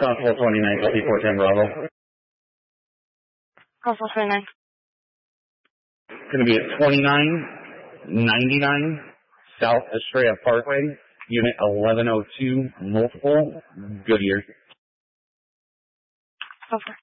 Constable 29, copy 410 Bravo. Constable 29. Going to be at 2999 South Estrella Parkway, Unit 1102, multiple, Goodyear. Over.